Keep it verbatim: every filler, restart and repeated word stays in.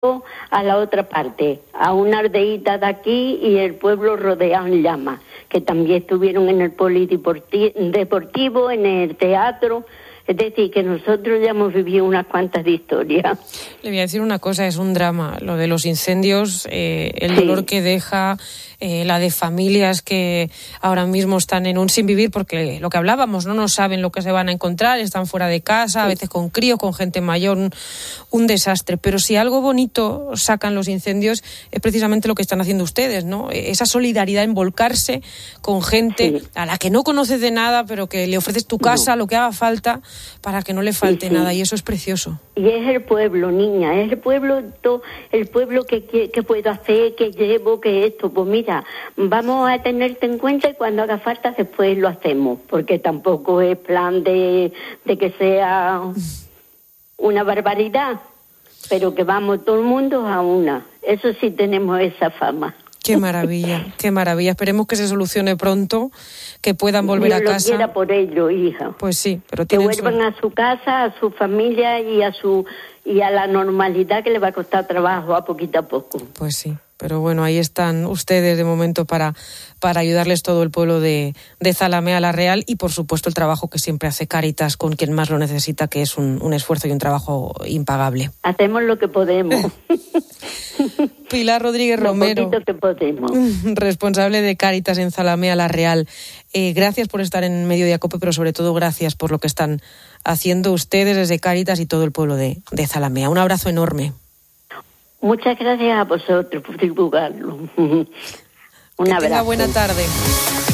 a la otra parte, a una aldeíta de aquí y el pueblo rodeado en llamas, que también estuvieron en el polideportivo, en el teatro. Es decir, que nosotros ya hemos vivido unas cuantas de historias. Le voy a decir una cosa, es un drama. Lo de los incendios, eh, el sí. dolor que deja, eh, la de familias que ahora mismo están en un sin vivir, porque lo que hablábamos, no no saben lo que se van a encontrar, están fuera de casa, sí. a veces con crío, con gente mayor, un, un desastre. Pero si algo bonito sacan los incendios, es precisamente lo que están haciendo ustedes, ¿no? Esa solidaridad en volcarse con gente sí. a la que no conoces de nada, pero que le ofreces tu casa, no. lo que haga falta, para que no le falte sí, sí. nada, y eso es precioso. Y es el pueblo, niña, es el pueblo, to, el pueblo que, que, que puedo hacer, que llevo, que esto. Pues mira, vamos a tenerte en cuenta y cuando haga falta después lo hacemos, porque tampoco es plan de, de que sea una barbaridad, pero que vamos todo el mundo a una. Eso sí tenemos esa fama. Qué maravilla, qué maravilla. Esperemos que se solucione pronto, que puedan volver Dios a casa. Lo quiera por ello, hija. Pues sí, pero que tienen vuelvan suerte. a su casa, a su familia y a su y a la normalidad que le va a costar trabajo a poquito a poco. Pues sí. Pero bueno, ahí están ustedes de momento para, para ayudarles todo el pueblo de, de Zalamea la Real y, por supuesto, el trabajo que siempre hace Cáritas con quien más lo necesita, que es un, un esfuerzo y un trabajo impagable. Hacemos lo que podemos. Pilar Rodríguez Romero, lo poquito que podemos. Responsable de Cáritas en Zalamea la Real. Eh, gracias por estar en Mediodía Cope, pero sobre todo gracias por lo que están haciendo ustedes desde Cáritas y todo el pueblo de, de Zalamea. Un abrazo enorme. Muchas gracias a vosotros por divulgarlo. Un que abrazo. Tenga buena tarde.